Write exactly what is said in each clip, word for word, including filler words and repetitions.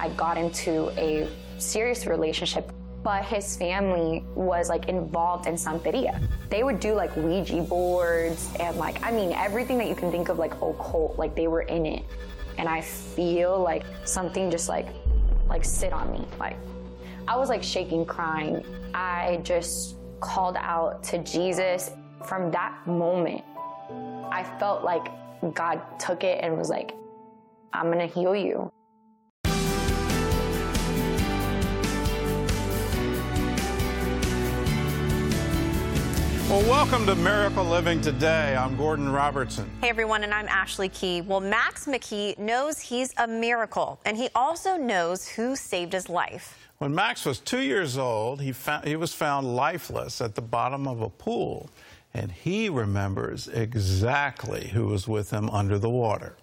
I got into a serious relationship. But his family was like involved in Santeria. They would do like Ouija boards and like, I mean, everything that you can think of like occult, like they were in it. And I feel like something just like, like sit on me. Like I was like shaking, crying. I just called out to Jesus. From that moment, I felt like God took it and was like, I'm gonna heal you. Well, welcome to Miracle Living Today. I'm Gordon Robertson. Hey, everyone, and I'm Ashley Key. Well, Max McKee knows he's a miracle, and he also knows who saved his life. When Max was two years old, he, found, he was found lifeless at the bottom of a pool, and he remembers exactly who was with him under the water.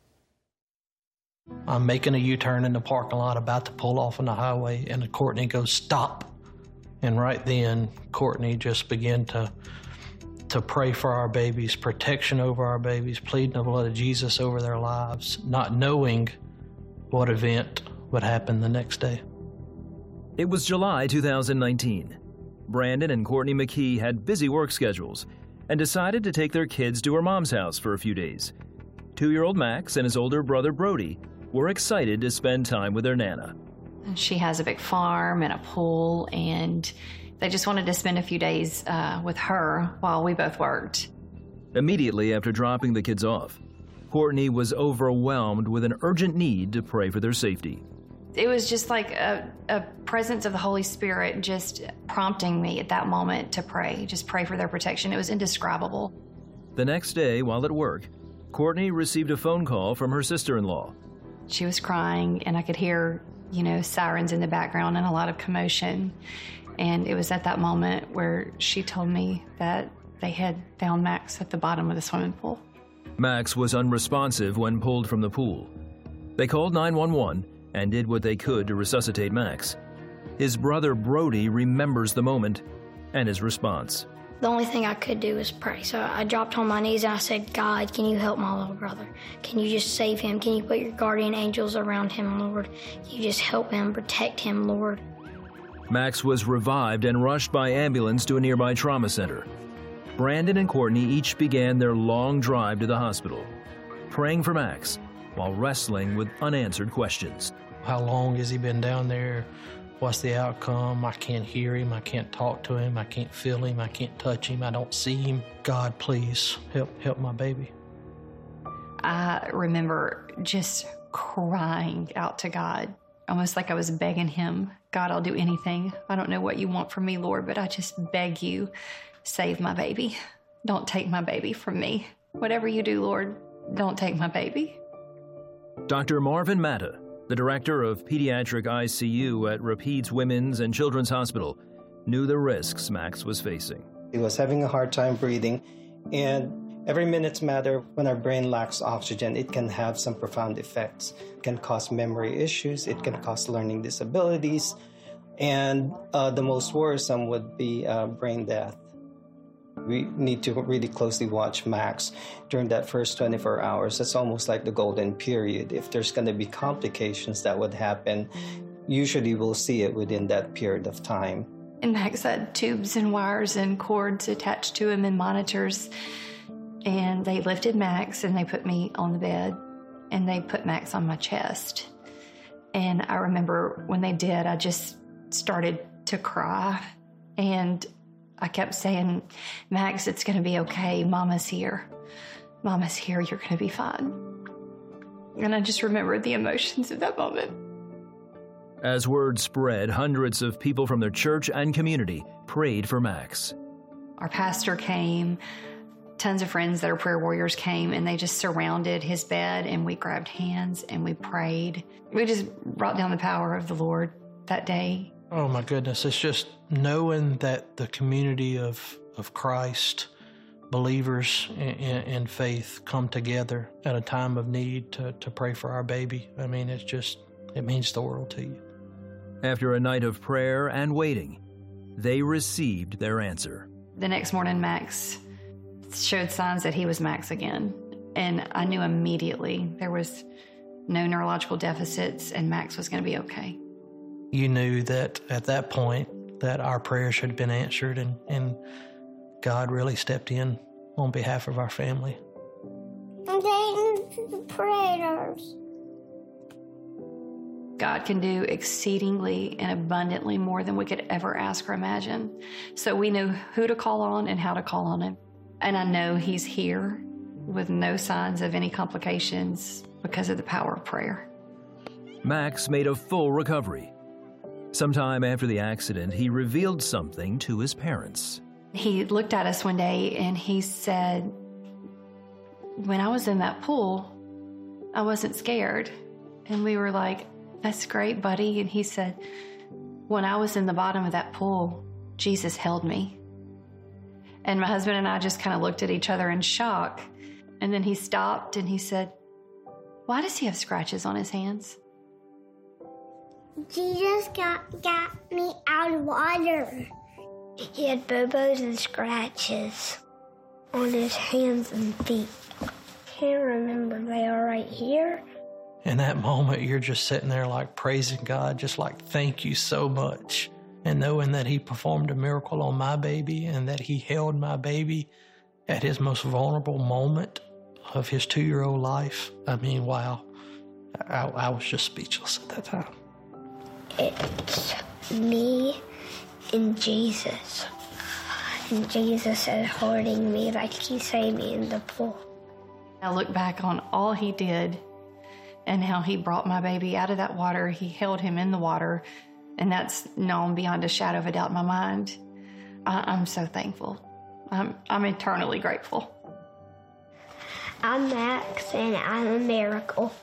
I'm making a U-turn in the parking lot, about to pull off on the highway, and Courtney goes, "Stop." And right then, Courtney just began to, to pray for our babies, protection over our babies, pleading the blood of Jesus over their lives, not knowing what event would happen the next day. It was July two thousand nineteen. Brandon and Courtney McKee had busy work schedules and decided to take their kids to her mom's house for a few days. Two-year-old Max and his older brother Brody were excited to spend time with their Nana. She has a big farm and a pool, and they just wanted to spend a few days uh, with her while we both worked. Immediately after dropping the kids off, Courtney was overwhelmed with an urgent need to pray for their safety. It was just like a, a presence of the Holy Spirit just prompting me at that moment to pray, just pray for their protection. It was indescribable. The next day, while at work, Courtney received a phone call from her sister-in-law. She was crying, and I could hear, you know, sirens in the background and a lot of commotion. And it was at that moment where she told me that they had found Max at the bottom of the swimming pool. Max was unresponsive when pulled from the pool. They called nine one one and did what they could to resuscitate Max. His brother Brody remembers the moment and his response. The only thing I could do was pray. So I dropped on my knees and I said, "God, can you help my little brother? Can you just save him? Can you put your guardian angels around him, Lord? Can you just help him, protect him, Lord?" Max was revived and rushed by ambulance to a nearby trauma center. Brandon and Courtney each began their long drive to the hospital, praying for Max while wrestling with unanswered questions. How long has he been down there? What's the outcome? I can't hear him. I can't talk to him. I can't feel him. I can't touch him. I don't see him. God, please help help my baby. I remember just crying out to God, almost like I was begging him, "God, I'll do anything. I don't know what you want from me, Lord, but I just beg you, save my baby. Don't take my baby from me. Whatever you do, Lord, don't take my baby." Doctor Marvin Matta, the director of pediatric I C U at Rapides Women's and Children's Hospital, knew the risks Max was facing. He was having a hard time breathing, and every minute's matter. When our brain lacks oxygen, it can have some profound effects. It can cause memory issues, it can cause learning disabilities, and uh, the most worrisome would be uh, brain death. We need to really closely watch Max during that first twenty-four hours. That's almost like the golden period. If there's going to be complications that would happen, usually we'll see it within that period of time. And Max had tubes and wires and cords attached to him and monitors. And they lifted Max and they put me on the bed and they put Max on my chest. And I remember when they did, I just started to cry. And I kept saying, "Max, it's going to be okay. Mama's here. Mama's here. You're going to be fine." And I just remembered the emotions of that moment. As word spread, hundreds of people from their church and community prayed for Max. Our pastor came. Tons of friends that are prayer warriors came, and they just surrounded his bed, and we grabbed hands and we prayed. We just brought down the power of the Lord that day. Oh my goodness, it's just knowing that the community of, of Christ, believers in, in, in faith, come together at a time of need to, to pray for our baby. I mean, it's just, it means the world to you. After a night of prayer and waiting, they received their answer. The next morning, Max showed signs that he was Max again. And I knew immediately there was no neurological deficits, and Max was going to be okay. You knew that at that point that our prayers had been answered, and, and God really stepped in on behalf of our family. The prayers. God can do exceedingly and abundantly more than we could ever ask or imagine. So we knew who to call on and how to call on him. And I know he's here with no signs of any complications because of the power of prayer. Max made a full recovery. Sometime after the accident, he revealed something to his parents. He looked at us one day and he said, when I was in that pool, I wasn't scared. And we were like, that's great, buddy. And he said, when I was in the bottom of that pool, Jesus held me. And my husband and I just kind of looked at each other in shock. And then he stopped and he said, why does he have scratches on his hands? Jesus got, got me out of water. He had bobos and scratches on his hands and feet. Can't remember, they are right here. In that moment, you're just sitting there like praising God, just like, thank you so much. And knowing that he performed a miracle on my baby and that he held my baby at his most vulnerable moment of his two-year-old life. I mean, wow. I, I was just speechless at that time. It's me and Jesus. And Jesus is holding me like he saved me in the pool. I look back on all he did and how he brought my baby out of that water. He held him in the water, and that's known beyond a shadow of a doubt in my mind. I, I'm so thankful. I'm, I'm eternally grateful. I'm Max, and I'm a miracle.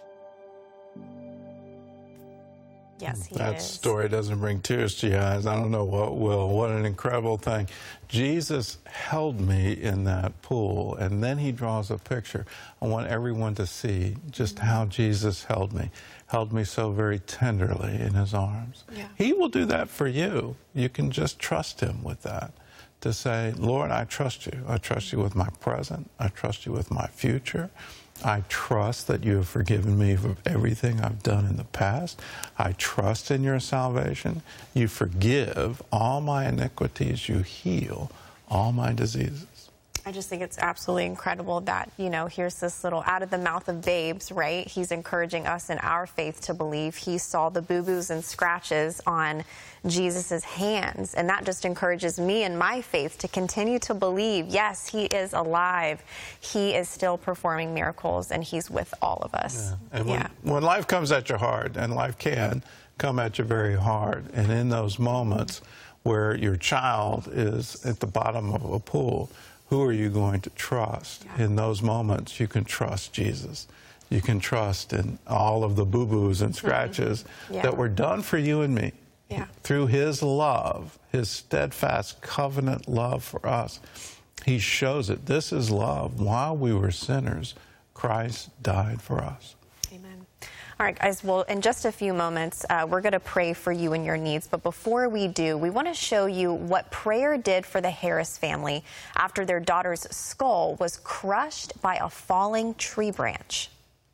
Yes, he that is. story doesn't bring tears to your eyes. I don't know what will. What an incredible thing. Jesus held me in that pool, and then he draws a picture. I want everyone to see just how Jesus held me, held me so very tenderly in his arms. Yeah. He will do that for you. You can just trust him with that, to say, Lord, I trust you. I trust you with my present. I trust you with my future. I trust that you have forgiven me for everything I've done in the past. I trust in your salvation. You forgive all my iniquities. You heal all my diseases. I just think it's absolutely incredible that, you know, here's this little out of the mouth of babes, right? He's encouraging us in our faith to believe. He saw the boo-boos and scratches on Jesus's hands, and that just encourages me in my faith to continue to believe, yes, he is alive. He is still performing miracles, and he's with all of us. Yeah. And yeah. when, when life comes at you hard, and life can come at you very hard, and in those moments where your child is at the bottom of a pool, who are you going to trust? Yeah. In those moments, you can trust Jesus. You can trust in all of the boo-boos and scratches mm-hmm. yeah. that were done for you and me. Yeah. Through his love, his steadfast covenant love for us, he shows it. This is love. While we were sinners, Christ died for us. Amen. All right, guys, well, in just a few moments, uh, we're going to pray for you and your needs. But before we do, we want to show you what prayer did for the Harris family after their daughter's skull was crushed by a falling tree branch.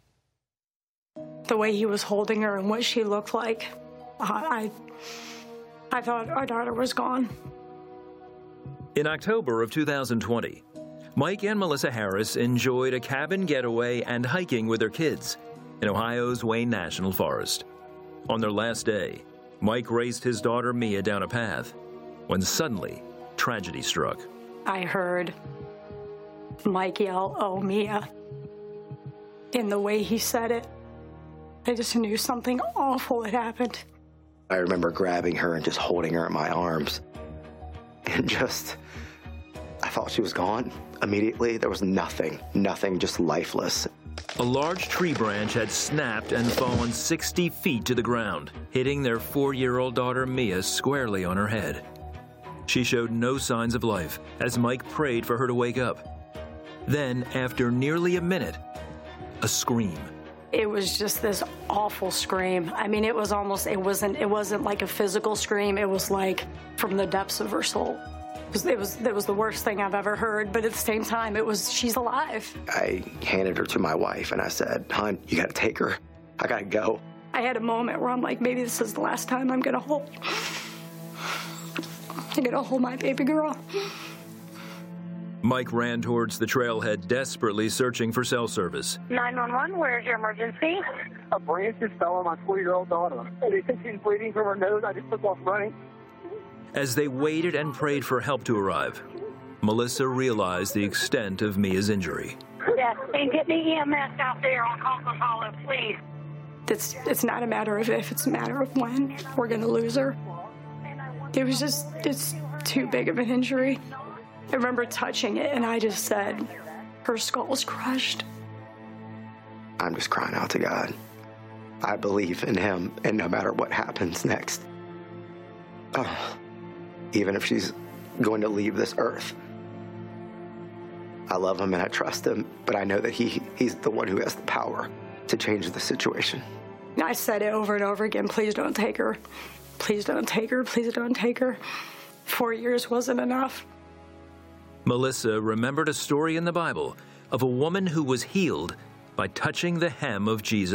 The way he was holding her and what she looked like, I, I thought our daughter was gone. In October of two thousand twenty, Mike and Melissa Harris enjoyed a cabin getaway and hiking with their kids in Ohio's Wayne National Forest. On their last day, Mike raced his daughter Mia down a path when suddenly tragedy struck. I heard Mike yell, "Oh, Mia." In the way he said it, I just knew something awful had happened. I remember grabbing her and just holding her in my arms. And just, I thought she was gone. Immediately, there was nothing, nothing, just lifeless. A large tree branch had snapped and fallen sixty feet to the ground, hitting their four-year-old daughter Mia squarely on her head. She showed no signs of life as Mike prayed for her to wake up. Then, after nearly a minute, a scream. It was just this awful scream. I mean, it was almost, it wasn't, it wasn't like a physical scream. It was like from the depths of her soul. It was, it was, it was the worst thing I've ever heard, but at the same time, it was, she's alive. I handed her to my wife and I said, "Hon, you gotta take her." I gotta go. I had a moment where I'm like, maybe this is the last time I'm gonna hold, I'm gonna hold my baby girl. Mike ran towards the trailhead, desperately searching for cell service. nine one one, where's your emergency? A branch just fell on my four-year-old daughter. They think she's bleeding from her nose. I just took off running. As they waited and prayed for help to arrive, Melissa realized the extent of Mia's injury. Yes, and get me E M S out there on Conklin Hollow, please. It's, it's not a matter of if, it's a matter of when we're gonna lose her. It was just, it's too big of an injury. I remember touching it and I just said, her skull's crushed. I'm just crying out to God. I believe in him, and no matter what happens next, oh, even if she's going to leave this earth, I love him and I trust him, but I know that he he's the one who has the power to change the situation. I said it over and over again, please don't take her. Please don't take her, please don't take her. Four years wasn't enough. Melissa remembered a story in the Bible of a woman who was healed by touching the hem of Jesus'